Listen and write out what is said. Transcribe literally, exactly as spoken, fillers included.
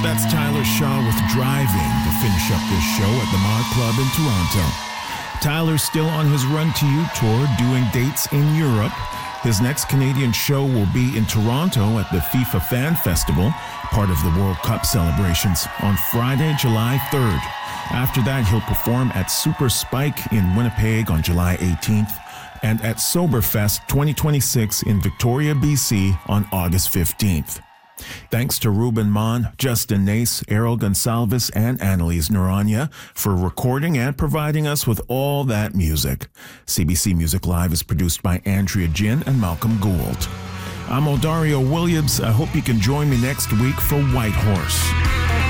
That's Tyler Shaw with Driving to finish up this show at the Mod Club in Toronto. Tyler's still on his Run to You tour, doing dates in Europe. His next Canadian show will be in Toronto at the FIFA Fan Festival, part of the World Cup celebrations, on Friday, July third. After that, he'll perform at Super Spike in Winnipeg on July eighteenth and at Soberfest twenty twenty-six in Victoria, B C on August fifteenth. Thanks to Ruben Mon, Justin Nace, Errol Gonsalves, and Annalise Noronha for recording and providing us with all that music. C B C Music Live is produced by Andrea Jin and Malcolm Gould. I'm Odario Williams. I hope you can join me next week for White Horse.